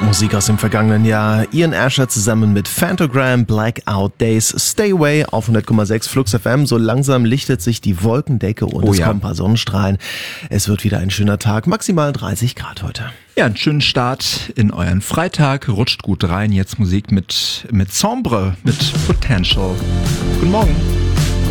Musik aus dem vergangenen Jahr. Ian Asher zusammen mit Phantogram, Blackout Days, Stay Away auf 100,6 Flux FM. So langsam lichtet sich die Wolkendecke und es kommen ein paar Sonnenstrahlen. Es wird wieder ein schöner Tag, maximal 30 Grad heute. Ja, einen schönen Start in euren Freitag. Rutscht gut rein. Jetzt Musik mit Sombre, mit Potential. Guten Morgen.